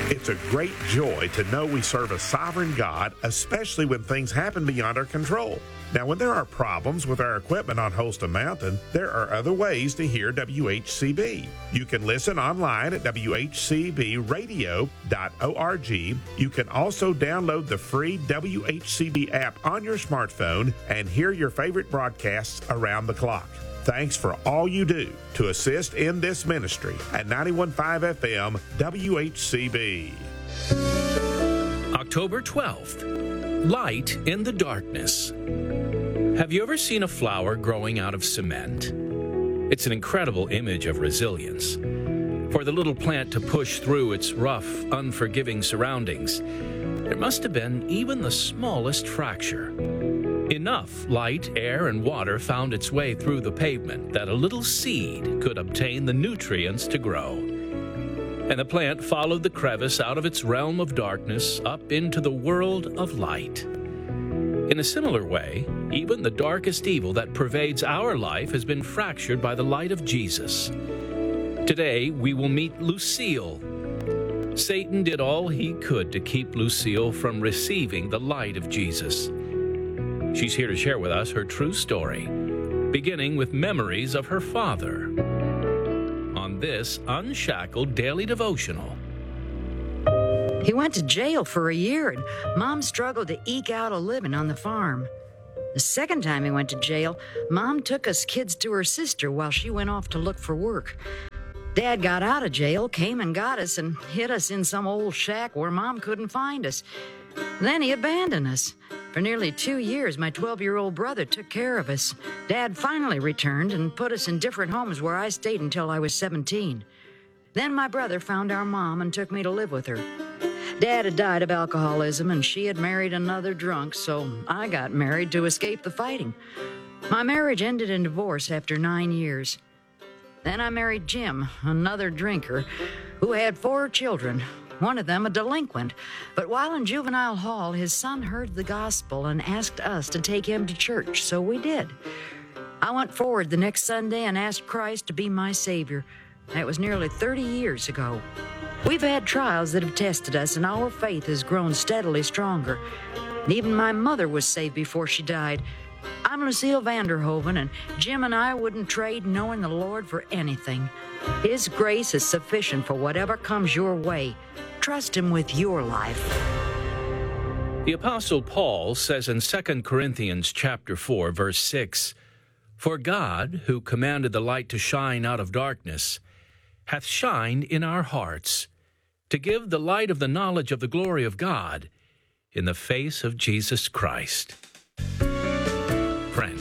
It's a great joy to know we serve a sovereign God, especially when things happen beyond our control. Now, when there are problems with our equipment on Holston Mountain, there are other ways to hear WHCB. You can listen online at WHCBradio.org. You can also download the free WHCB app on your smartphone and hear your favorite broadcasts around the clock. Thanks for all you do to assist in this ministry at 91.5 FM WHCB. October 12th, Light in the Darkness. Have you ever seen a flower growing out of cement? It's an incredible image of resilience. For the little plant to push through its rough, unforgiving surroundings, there must have been even the smallest fracture. Enough light, air, and water found its way through the pavement that a little seed could obtain the nutrients to grow. And the plant followed the crevice out of its realm of darkness up into the world of light. In a similar way, even the darkest evil that pervades our life has been fractured by the light of Jesus. Today, we will meet Lucille. Satan did all he could to keep Lucille from receiving the light of Jesus. She's here to share with us her true story, beginning with memories of her father on this Unshackled Daily Devotional. He went to jail for a year, and Mom struggled to eke out a living on the farm. The second time he went to jail, Mom took us kids to her sister while she went off to look for work. Dad got out of jail, came and got us, and hid us in some old shack where Mom couldn't find us. Then he abandoned us. For nearly 2 years, my 12-year-old brother took care of us. Dad finally returned and put us in different homes where I stayed until I was 17. Then my brother found our mom and took me to live with her. Dad had died of alcoholism, and she had married another drunk, so I got married to escape the fighting. My marriage ended in divorce after 9 years. Then I married Jim, another drinker, who had 4 children. One of them a delinquent. But while in juvenile hall, his son heard the gospel and asked us to take him to church, so we did. I went forward the next Sunday and asked Christ to be my Savior. That was nearly 30 years ago. We've had trials that have tested us, and our faith has grown steadily stronger. And even my mother was saved before she died. I'm Lucille Vanderhoven, and Jim and I wouldn't trade knowing the Lord for anything. His grace is sufficient for whatever comes your way. Trust Him with your life. The Apostle Paul says in 2 Corinthians chapter 4, verse 6, "For God, who commanded the light to shine out of darkness, hath shined in our hearts, to give the light of the knowledge of the glory of God in the face of Jesus Christ." Friend,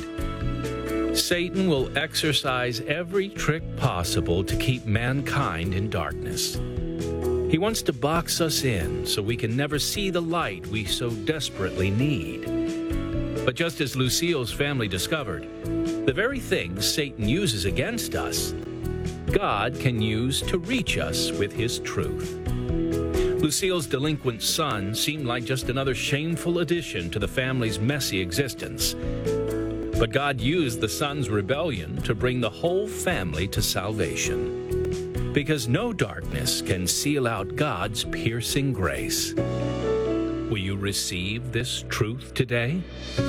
Satan will exercise every trick possible to keep mankind in darkness. He wants to box us in so we can never see the light we so desperately need. But just as Lucille's family discovered, the very things Satan uses against us, God can use to reach us with His truth. Lucille's delinquent son seemed like just another shameful addition to the family's messy existence. But God used the son's rebellion to bring the whole family to salvation. Because no darkness can seal out God's piercing grace. Will you receive this truth today?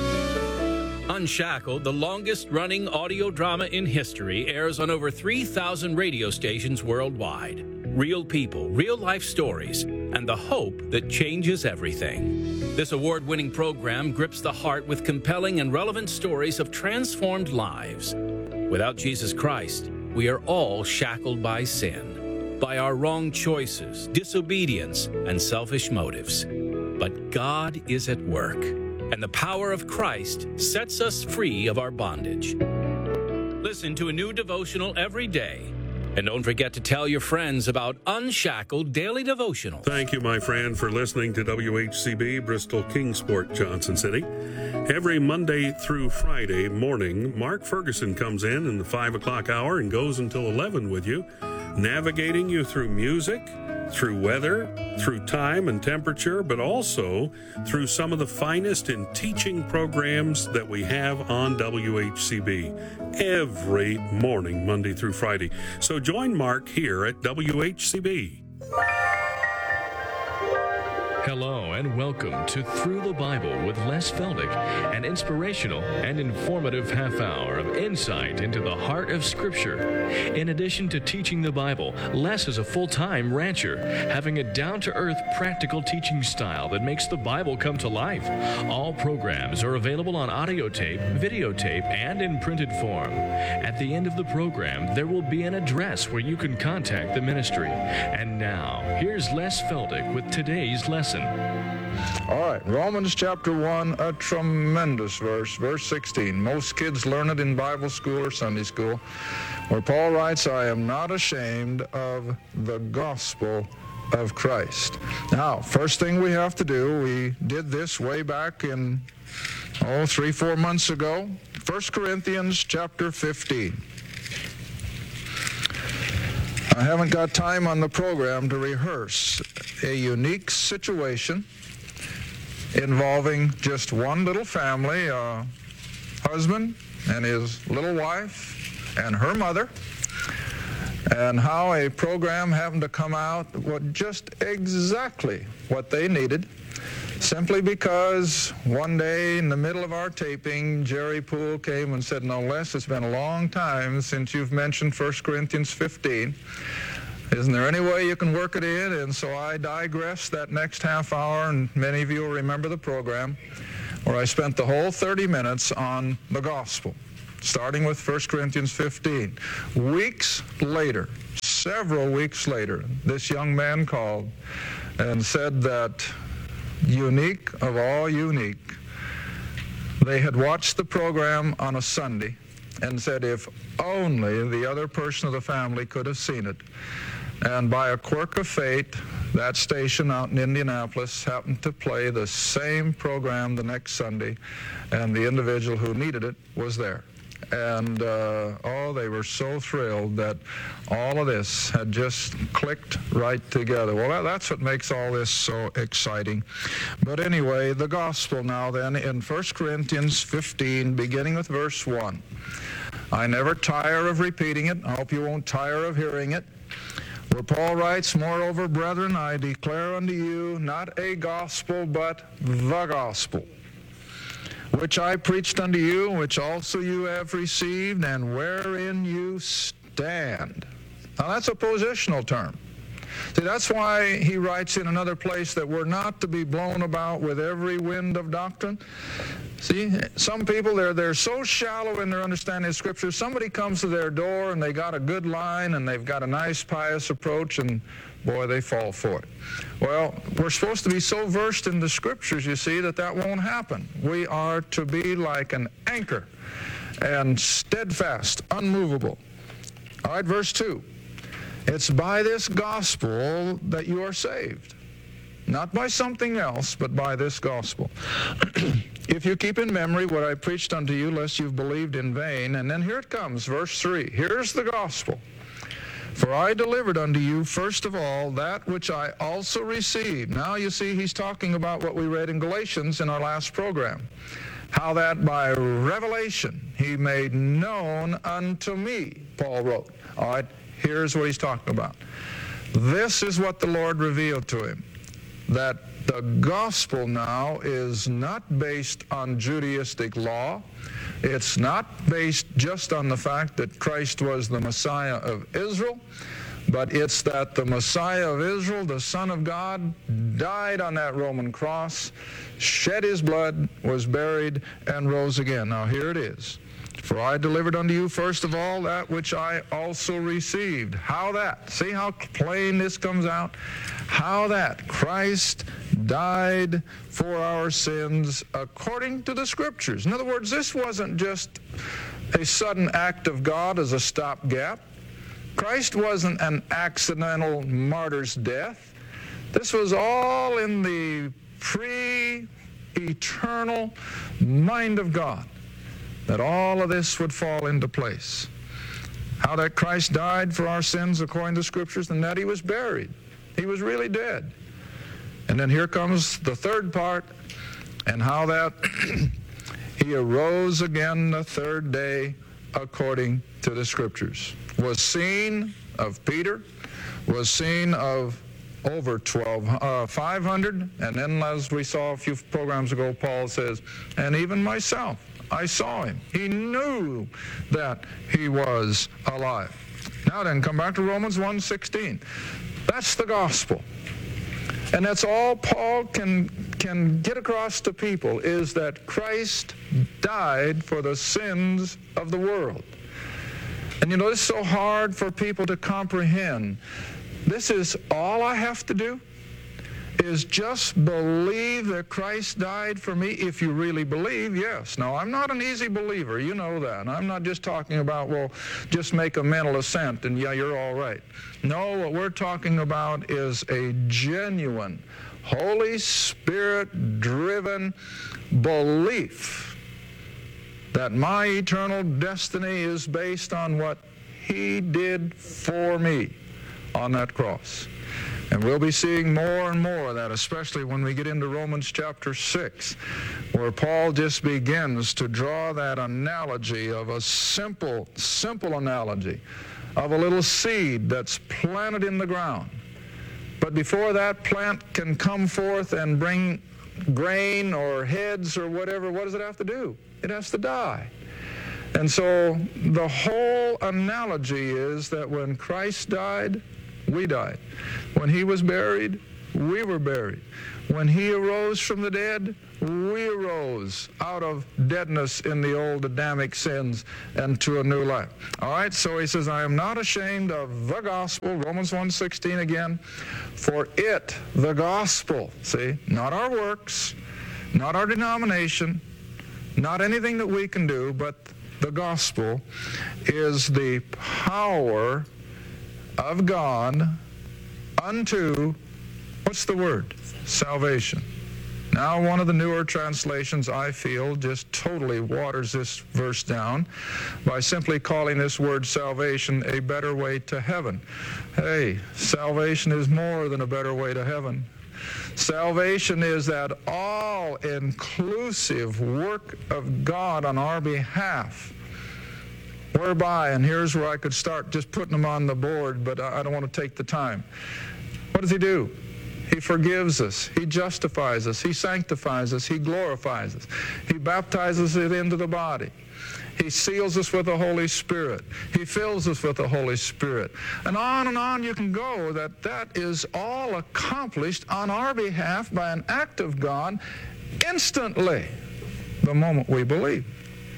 Unshackled, the longest-running audio drama in history, airs on over 3,000 radio stations worldwide. Real people, real-life stories, and the hope that changes everything. This award-winning program grips the heart with compelling and relevant stories of transformed lives. Without Jesus Christ, we are all shackled by sin, by our wrong choices, disobedience, and selfish motives. But God is at work, and the power of Christ sets us free of our bondage. Listen to a new devotional every day. And don't forget to tell your friends about Unshackled Daily Devotional. Thank you, my friend, for listening to WHCB Bristol Kingsport, Johnson City. Every Monday through Friday morning, Mark Ferguson comes in the 5 o'clock hour and goes until 11 with you, navigating you through music, through weather, through time and temperature, but also through some of the finest in teaching programs that we have on WHCB every morning, Monday through Friday. So join Mark here at WHCB. Hello and welcome to Through the Bible with Les Feldick, an inspirational and informative half hour of insight into the heart of Scripture. In addition to teaching the Bible, Les is a full-time rancher, having a down-to-earth practical teaching style that makes the Bible come to life. All programs are available on audio tape, videotape, and in printed form. At the end of the program, there will be an address where you can contact the ministry. And now, here's Les Feldick with today's lesson. All right, Romans chapter 1, a tremendous verse, verse 16. Most kids learn it in Bible school or Sunday school, where Paul writes, I am not ashamed of the gospel of Christ. Now, first thing we have to do, we did this way back in, 3-4 months ago, 1 Corinthians chapter 15. I haven't got time on the program to rehearse a unique situation involving just one little family, a husband and his little wife and her mother, and how a program happened to come out with just exactly what they needed, simply because one day in the middle of our taping, Jerry Poole came and said, no, Les, it's been a long time since you've mentioned 1 Corinthians 15. Isn't there any way you can work it in? And so I digressed that next half hour, and many of you will remember the program, where I spent the whole 30 minutes on the gospel, starting with 1 Corinthians 15. Weeks later, several weeks later, this young man called and said that, unique of all unique, they had watched the program on a Sunday and said if only the other person of the family could have seen it. And by a quirk of fate, that station out in Indianapolis happened to play the same program the next Sunday, and the individual who needed it was there. And, they were so thrilled that all of this had just clicked right together. Well, that's what makes all this so exciting. But anyway, the gospel now then in 1 Corinthians 15, beginning with verse 1. I never tire of repeating it. I hope you won't tire of hearing it. Where Paul writes, moreover, brethren, I declare unto you not a gospel, but the gospel, which I preached unto you, which also you have received, and wherein you stand. Now that's a positional term. See, that's why he writes in another place that we're not to be blown about with every wind of doctrine. See, some people, they're so shallow in their understanding of Scripture. Somebody comes to their door and they got a good line and they've got a nice pious approach, and boy, they fall for it. Well, we're supposed to be so versed in the Scriptures, you see, that won't happen. We are to be like an anchor and steadfast, unmovable. All right, verse 2. It's by this gospel that you are saved. Not by something else, but by this gospel. If you keep in memory what I preached unto you, lest you've believed in vain. And then here it comes, verse 3. Here's the gospel. For I delivered unto you, first of all, that which I also received. Now you see he's talking about what we read in Galatians in our last program. How that by revelation he made known unto me, Paul wrote. All right, here's what he's talking about. This is what the Lord revealed to him, that the gospel now is not based on Judaistic law. It's not based just on the fact that Christ was the Messiah of Israel, but it's that the Messiah of Israel, the Son of God, died on that Roman cross, shed his blood, was buried, and rose again. Now here it is. For I delivered unto you first of all that which I also received. How that? See how plain this comes out? How that Christ died for our sins according to the Scriptures. In other words, this wasn't just a sudden act of God as a stopgap. Christ wasn't an accidental martyr's death. This was all in the pre-eternal mind of God, that all of this would fall into place. How that Christ died for our sins according to the Scriptures, and that he was buried. He was really dead. And then here comes the third part, and how that he arose again the third day according to the Scriptures. Was seen of Peter, was seen of over 500, and then as we saw a few programs ago, Paul says, and even myself, I saw him. He knew that he was alive. Now then, come back to Romans 1:16. That's the gospel. And that's all Paul can get across to people, is that Christ died for the sins of the world. And you know, it's so hard for people to comprehend. This is all I have to do, is just believe that Christ died for me. If you really believe, yes. Now, I'm not an easy believer. You know that. I'm not just talking about, well, just make a mental assent and yeah, you're all right. No, what we're talking about is a genuine, Holy Spirit-driven belief that my eternal destiny is based on what He did for me on that cross. And we'll be seeing more and more of that, especially when we get into Romans chapter 6, where Paul just begins to draw that analogy of a simple analogy of a little seed that's planted in the ground. But before that plant can come forth and bring grain or heads or whatever, what does it have to do? It has to die. And so the whole analogy is that when Christ died, we died. When He was buried, we were buried. When He arose from the dead, we arose out of deadness in the old Adamic sins and to a new life. All right, so he says, I am not ashamed of the gospel, Romans 1:16 again, for it, the gospel, see, not our works, not our denomination, not anything that we can do, but the gospel is the power of God unto, what's the word? Salvation. Now, one of the newer translations, I feel, just totally waters this verse down by simply calling this word salvation a better way to heaven. Hey, salvation is more than a better way to heaven. Salvation is that all-inclusive work of God on our behalf, whereby, and here's where I could start just putting them on the board, but I don't want to take the time. What does He do? He forgives us. He justifies us. He sanctifies us. He glorifies us. He baptizes us into the body. He seals us with the Holy Spirit. He fills us with the Holy Spirit. And on you can go, that is all accomplished on our behalf by an act of God instantly, the moment we believe.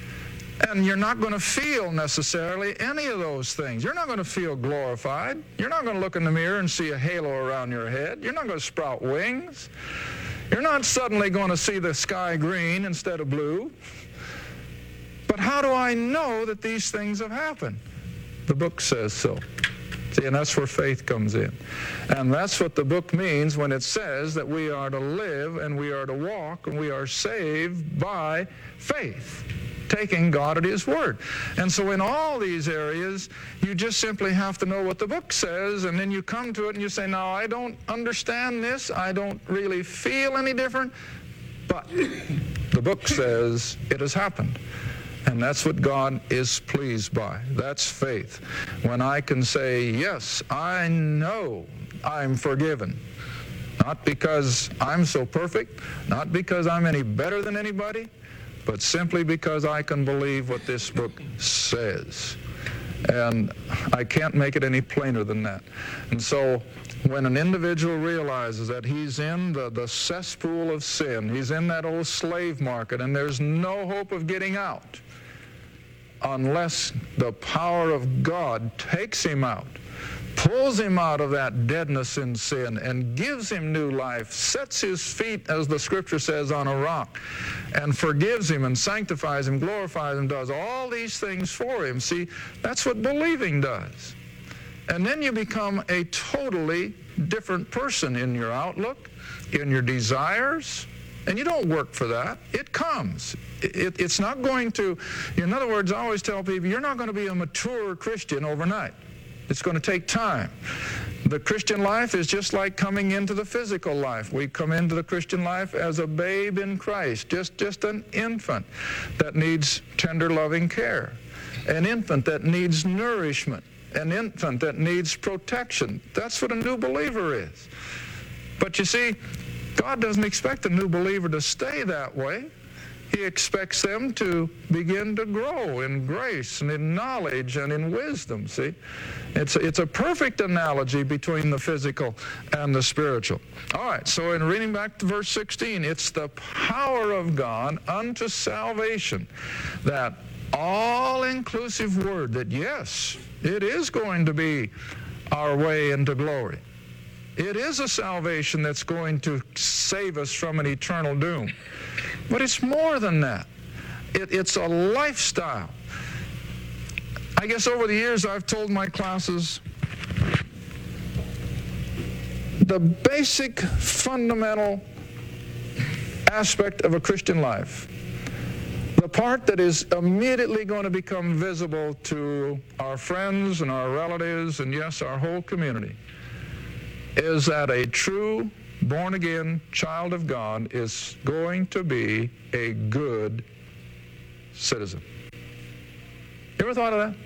And you're not going to feel necessarily any of those things. You're not going to feel glorified. You're not going to look in the mirror and see a halo around your head. You're not going to sprout wings. You're not suddenly going to see the sky green instead of blue. But how do I know that these things have happened? The book says so. See, and that's where faith comes in. And that's what the book means when it says that we are to live and we are to walk and we are saved by faith, taking God at His word. And so in all these areas, you just simply have to know what the book says, and then you come to it and you say, now, I don't understand this. I don't really feel any different, but the book says it has happened. And that's what God is pleased by. That's faith. When I can say, yes, I know I'm forgiven. Not because I'm so perfect, not because I'm any better than anybody, but simply because I can believe what this book says. And I can't make it any plainer than that. And so when an individual realizes that he's in the cesspool of sin, he's in that old slave market, and there's no hope of getting out unless the power of God takes him out, pulls him out of that deadness in sin and gives him new life, sets his feet, as the scripture says, on a rock, and forgives him and sanctifies him, glorifies him, does all these things for him. See, that's what believing does. And then you become a totally different person in your outlook, in your desires, and you don't work for that. It comes. It's not going to, in other words, I always tell people, you're not going to be a mature Christian overnight. It's going to take time. The Christian life is just like coming into the physical life. We come into the Christian life as a babe in Christ, just an infant that needs tender, loving care, an infant that needs nourishment an infant that needs protection. That's what a new believer is. But you see, God doesn't expect a new believer to stay that way. He expects them to begin to grow in grace and in knowledge and in wisdom, see? It's a perfect analogy between the physical and the spiritual. All right, so in reading back to verse 16, it's the power of God unto salvation, that all-inclusive word that, yes, it is going to be our way into glory. It is a salvation that's going to save us from an eternal doom. But it's more than that. It's a lifestyle. I guess over the years I've told my classes the basic fundamental aspect of a Christian life, the part that is immediately going to become visible to our friends and our relatives and, yes, our whole community, is that a true born-again child of God is going to be a good citizen. You ever thought of that?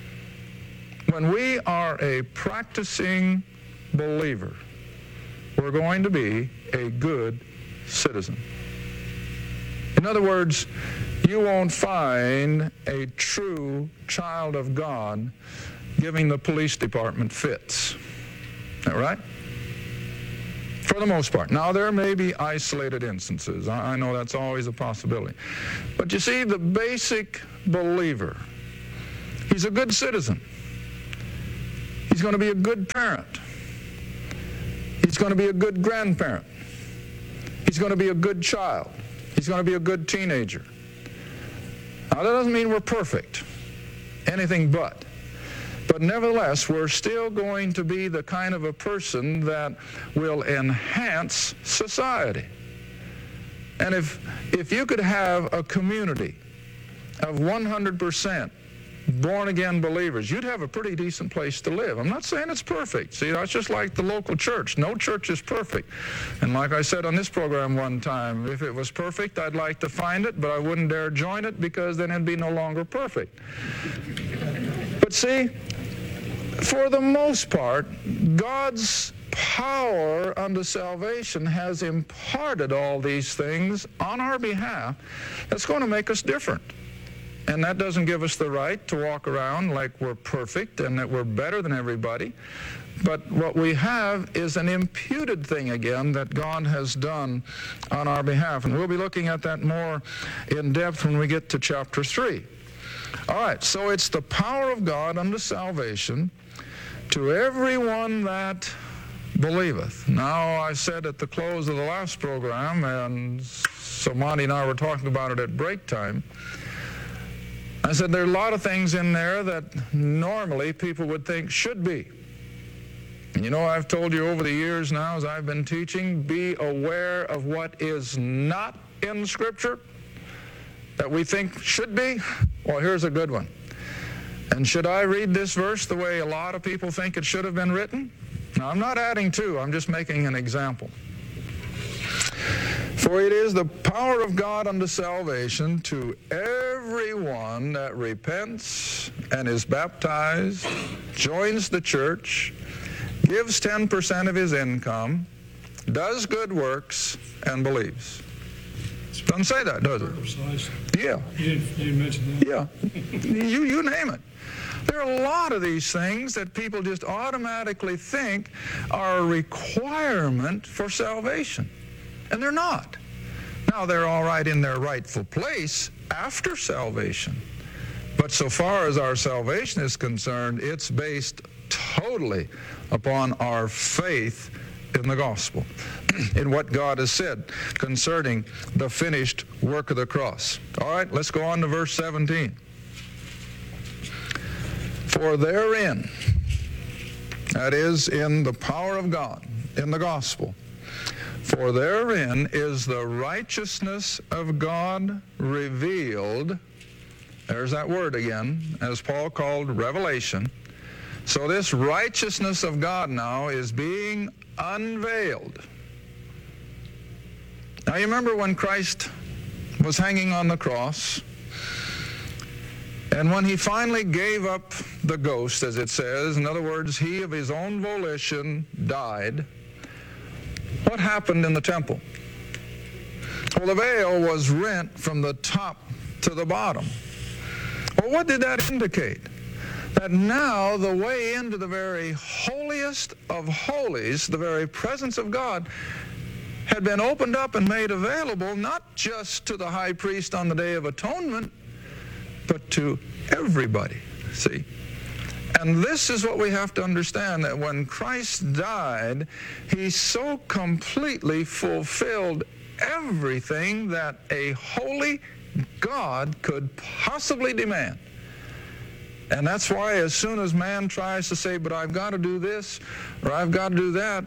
When we are a practicing believer, we're going to be a good citizen. In other words, you won't find a true child of God giving the police department fits. Is that right? For the most part. Now, there may be isolated instances. I know that's always a possibility. But you see, the basic believer, he's a good citizen. He's going to be a good parent. He's going to be a good grandparent. He's going to be a good child. He's going to be a good teenager. Now, that doesn't mean we're perfect. Anything but. But nevertheless, we're still going to be the kind of a person that will enhance society. And if you could have a community of 100% born-again believers, you'd have a pretty decent place to live. I'm not saying it's perfect. See, that's just like the local church. No church is perfect. And like I said on this program one time, if it was perfect, I'd like to find it, but I wouldn't dare join it because then it'd be no longer perfect. But see, for the most part, God's power unto salvation has imparted all these things on our behalf. That's going to make us different. And that doesn't give us the right to walk around like we're perfect and that we're better than everybody. But what we have is an imputed thing again that God has done on our behalf. And we'll be looking at that more in depth when we get to chapter 3. All right, so it's the power of God unto salvation to everyone that believeth. Now, I said at the close of the last program, and so Monty and I were talking about it at break time, I said there are a lot of things in there that normally people would think should be. And you know, I've told you over the years now as I've been teaching, be aware of what is not in Scripture that we think should be. Well, here's a good one. And should I read this verse the way a lot of people think it should have been written? Now, I'm not adding to, I'm just making an example. For it is the power of God unto salvation to everyone that repents and is baptized, joins the church, gives 10% of his income, does good works, and believes. Doesn't say that, does it? Yeah. You didn't mention that. Yeah. You name it. There are a lot of these things that people just automatically think are a requirement for salvation. And they're not. Now, they're all right in their rightful place after salvation. But so far as our salvation is concerned, it's based totally upon our faith in the gospel, in what God has said concerning the finished work of the cross. All right, let's go on to verse 17. For therein, that is in the power of God, in the gospel, for therein is the righteousness of God revealed. There's that word again, as Paul called revelation. So this righteousness of God now is being unveiled. Now you remember when Christ was hanging on the cross, And when he finally gave up the ghost, as it says, in other words, he of his own volition died, what happened in the temple? Well, the veil was rent from the top to the bottom. Well, what did that indicate? That now the way into the very holiest of holies, the very presence of God, had been opened up and made available not just to the high priest on the Day of Atonement, but to everybody, see? And this is what we have to understand, that when Christ died, he so completely fulfilled everything that a holy God could possibly demand. And that's why as soon as man tries to say, but I've got to do this, or I've got to do that,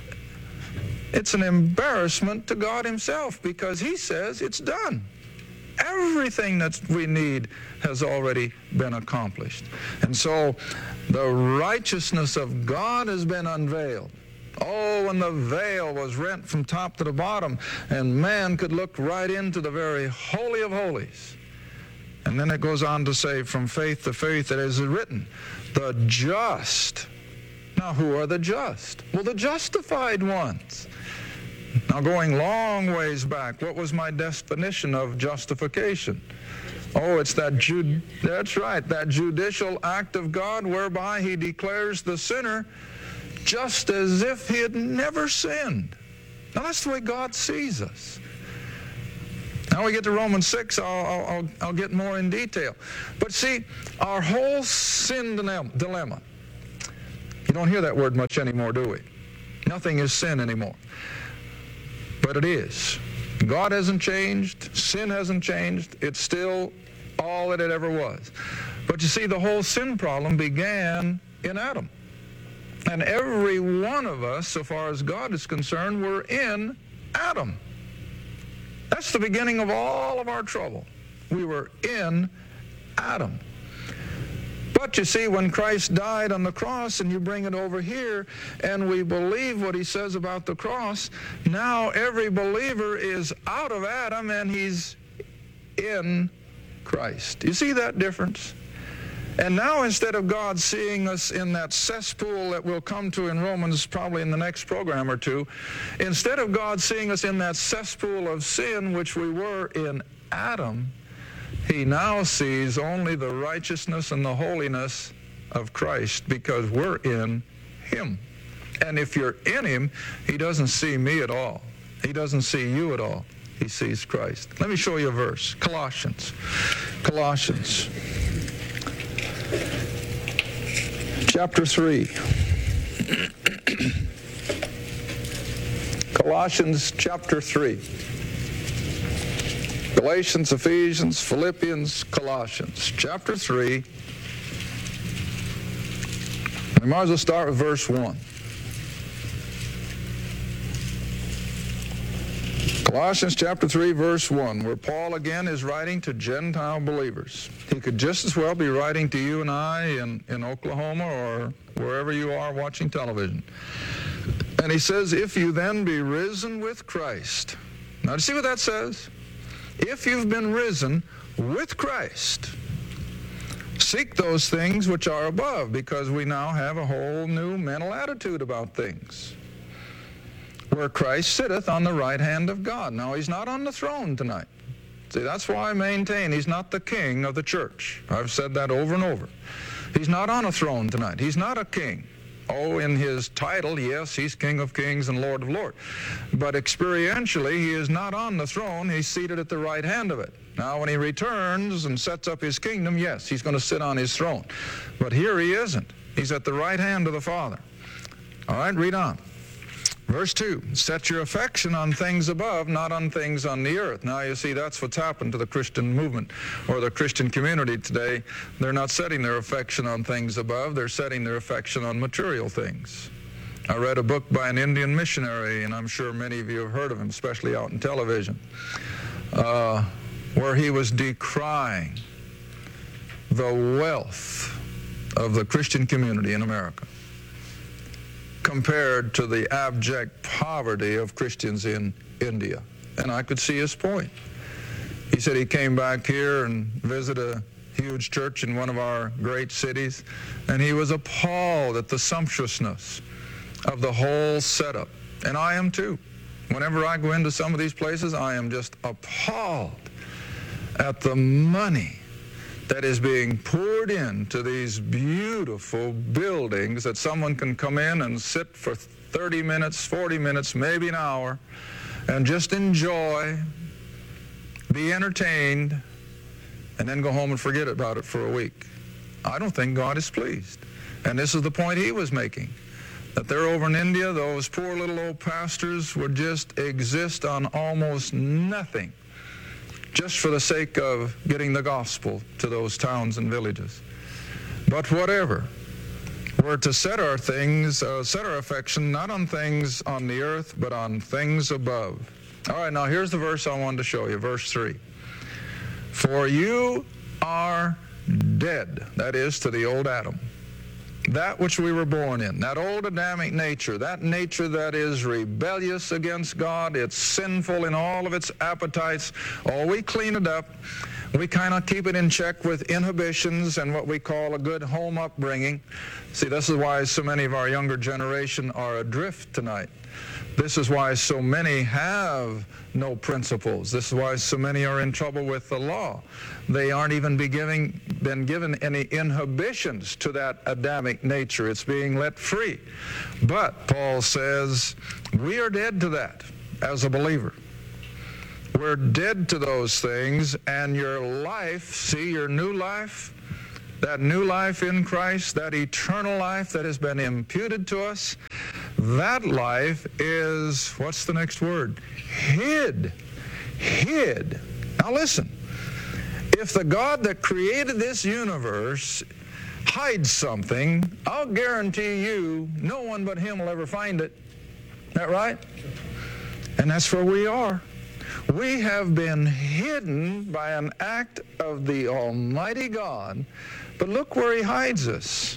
it's an embarrassment to God himself, because he says it's done. Everything that we need has already been accomplished. And so the righteousness of God has been unveiled. Oh, and the veil was rent from top to the bottom, and man could look right into the very holy of holies. And then it goes on to say, from faith to faith, it is written, the just. Now, who are the just? Well, the justified ones. Now, going long ways back, what was my definition of justification? Oh, it's that's right, that judicial act of God whereby he declares the sinner just as if he had never sinned. Now, that's the way God sees us. Now we get to Romans 6, I'll get more in detail. But see, our whole sin dilemma, you don't hear that word much anymore, do we? Nothing is sin anymore. But it is. God hasn't changed. Sin hasn't changed. It's still all that it ever was. But you see, the whole sin problem began in Adam. And every one of us, so far as God is concerned, we're in Adam. That's the beginning of all of our trouble. We were in Adam. But you see, when Christ died on the cross, and you bring it over here, and we believe what he says about the cross, now every believer is out of Adam and he's in Christ. You see that difference? And now, instead of God seeing us in that cesspool that we'll come to in Romans probably in the next program or two, instead of God seeing us in that cesspool of sin which we were in Adam, he now sees only the righteousness and the holiness of Christ, because we're in him. And if you're in him, he doesn't see me at all. He doesn't see you at all. He sees Christ. Let me show you a verse. Colossians. Chapter 3. Colossians chapter 3. Galatians, Ephesians, Philippians, Colossians. Chapter 3. We might as well start with verse 1. Colossians chapter 3, verse 1, where Paul again is writing to Gentile believers. He could just as well be writing to you and I in Oklahoma or wherever you are watching television. And he says, if you then be risen with Christ. Now, do you see what that says? If you've been risen with Christ, seek those things which are above, because we now have a whole new mental attitude about things. Where Christ sitteth on the right hand of God. Now, he's not on the throne tonight. See, that's why I maintain he's not the king of the church. I've said that over and over. He's not on a throne tonight. He's not a king. Oh, in his title, yes, he's King of Kings and Lord of Lords. But experientially, he is not on the throne. He's seated at the right hand of it. Now, when he returns and sets up his kingdom, yes, he's going to sit on his throne. But here he isn't. He's at the right hand of the Father. All right, read on. Verse 2, set your affection on things above, not on things on the earth. Now, you see, that's what's happened to the Christian movement or the Christian community today. They're not setting their affection on things above. They're setting their affection on material things. I read a book by an Indian missionary, and I'm sure many of you have heard of him, especially out in television, where he was decrying the wealth of the Christian community in America compared to the abject poverty of Christians in India. And I could see his point. He said he came back here and visited huge church in one of our great cities, and he was appalled at the sumptuousness of the whole setup. And I am too. Whenever I go into some of these places, I am just appalled at the money that is being poured into these beautiful buildings that someone can come in and sit for 30 minutes, 40 minutes, maybe an hour, and just enjoy, be entertained, and then go home and forget about it for a week. I don't think God is pleased. And this is the point he was making, that there over in India, those poor little old pastors would just exist on almost nothing, just for the sake of getting the gospel to those towns and villages. But whatever, we're to set our affection not on things on the earth, but on things above. All right, now here's the verse I wanted to show you, verse 3. For you are dead, that is, to the old Adam, that which we were born in, that old Adamic nature, that nature that is rebellious against God, it's sinful in all of its appetites. Oh, we clean it up. We kind of keep it in check with inhibitions and what we call a good home upbringing. See, this is why so many of our younger generation are adrift tonight. This is why so many have no principles. This is why so many are in trouble with the law. They aren't even been given any inhibitions to that Adamic nature. It's being let free. But Paul says, we are dead to that as a believer. We're dead to those things, and your life, see, your new life, that new life in Christ, that eternal life that has been imputed to us, that life is, what's the next word? Hid. Hid. Now listen, if the God that created this universe hides something, I'll guarantee you no one but him will ever find it. Isn't that right? And that's where we are. We have been hidden by an act of the Almighty God, but look where he hides us.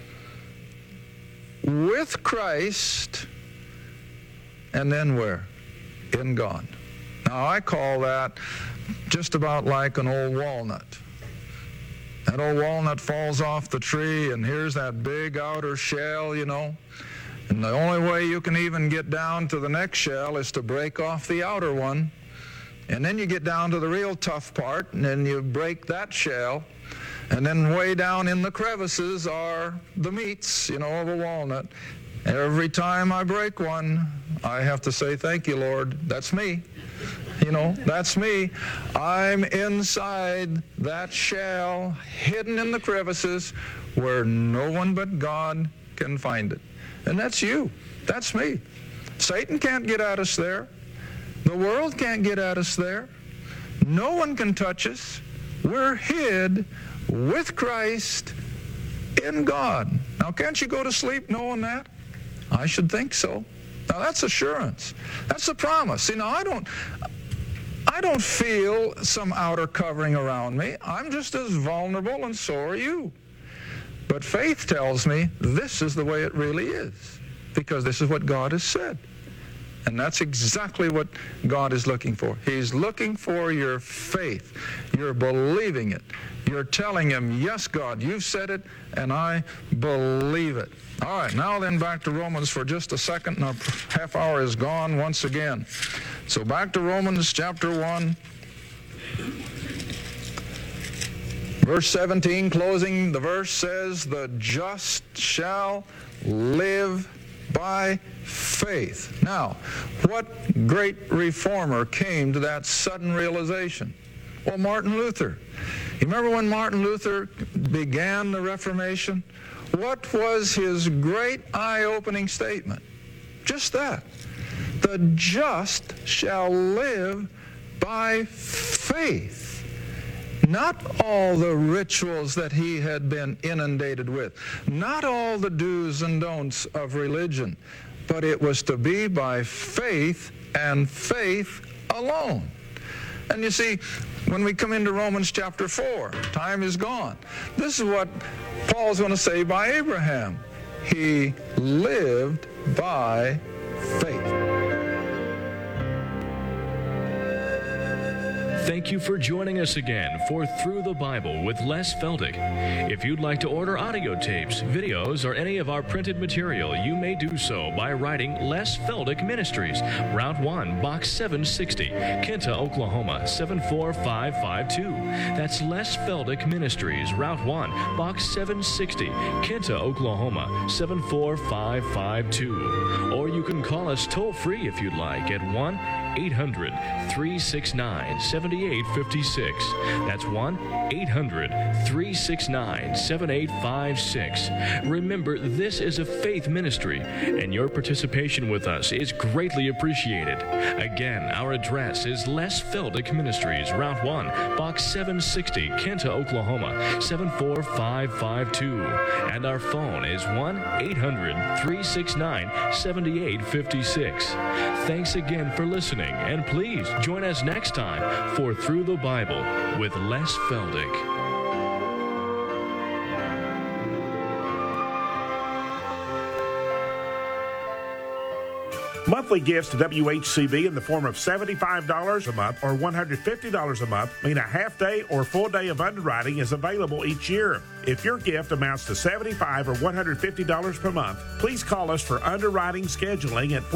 With Christ, and then where? In God. Now I call that just about like an old walnut. That old walnut falls off the tree, and here's that big outer shell, you know. And the only way you can even get down to the next shell is to break off the outer one. And then you get down to the real tough part, and then you break that shell. And then way down in the crevices are the meats, you know, of a walnut. Every time I break one, I have to say, thank you, Lord. That's me. You know, that's me. I'm inside that shell, hidden in the crevices, where no one but God can find it. And that's you. That's me. Satan can't get at us there. The world can't get at us there. No one can touch us. We're hid with Christ in God. Now, can't you go to sleep knowing that? I should think so. Now, that's assurance. That's a promise. See, now, I don't feel some outer covering around me. I'm just as vulnerable, and so are you. But faith tells me this is the way it really is, because this is what God has said. And that's exactly what God is looking for. He's looking for your faith. You're believing it. You're telling him, yes, God, you've said it, and I believe it. All right, now then back to Romans for just a second, and our half hour is gone once again. So back to Romans chapter 1. Verse 17, closing, the verse says, the just shall live by faith. Now, what great reformer came to that sudden realization? Well, Martin Luther. You remember when Martin Luther began the Reformation? What was his great eye-opening statement? Just that. The just shall live by faith. Not all the rituals that he had been inundated with, not all the do's and don'ts of religion, but it was to be by faith and faith alone. And you see, when we come into Romans chapter 4, time is gone. This is what Paul's going to say by Abraham. He lived by faith. Thank you for joining us again for Through the Bible with Les Feldick. If you'd like to order audio tapes, videos, or any of our printed material, you may do so by writing Les Feldick Ministries, Route 1, Box 760, Kinta, Oklahoma, 74552. That's Les Feldick Ministries, Route 1, Box 760, Kinta, Oklahoma, 74552. Or you can call us toll-free if you'd like at 1-800-369-7856. That's 1-800-369-7856. Remember, this is a faith ministry, and your participation with us is greatly appreciated. Again, our address is Les Feldick Ministries, Route 1, Box 760, Kinta, Oklahoma, 74552. And our phone is 1-800-369-7856. Thanks again for listening, and please join us next time for Through the Bible with Les Feldick. Monthly gifts to WHCB in the form of $75 a month or $150 a month mean a half-day or full-day of underwriting is available each year. If your gift amounts to $75 or $150 per month, please call us for underwriting scheduling at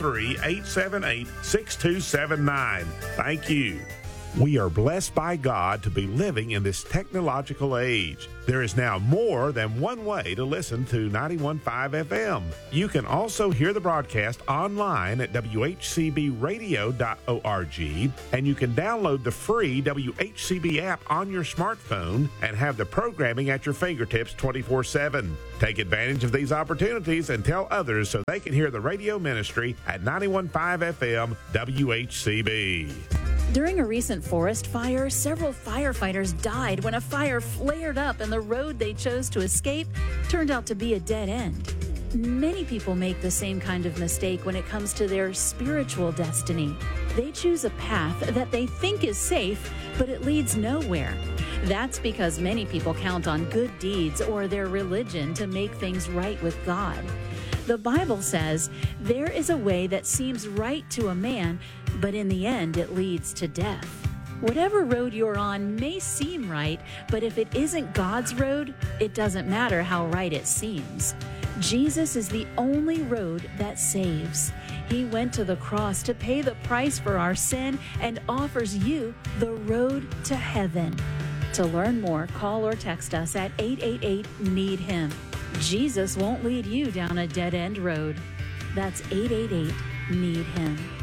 423-878-6279. Thank you. We are blessed by God to be living in this technological age. There is now more than one way to listen to 91.5 FM. You can also hear the broadcast online at WHCBradio.org, and you can download the free WHCB app on your smartphone and have the programming at your fingertips 24/7. Take advantage of these opportunities and tell others so they can hear the radio ministry at 91.5 FM WHCB. During a recent forest fire, several firefighters died when a fire flared up and the road they chose to escape turned out to be a dead end. Many people make the same kind of mistake when it comes to their spiritual destiny. They choose a path that they think is safe, but it leads nowhere. That's because many people count on good deeds or their religion to make things right with God. The Bible says, there is a way that seems right to a man, but in the end it leads to death. Whatever road you're on may seem right, but if it isn't God's road, it doesn't matter how right it seems. Jesus is the only road that saves. He went to the cross to pay the price for our sin and offers you the road to heaven. To learn more, call or text us at 888-NEED-HIM. Jesus won't lead you down a dead-end road. That's 888-NEED-HIM.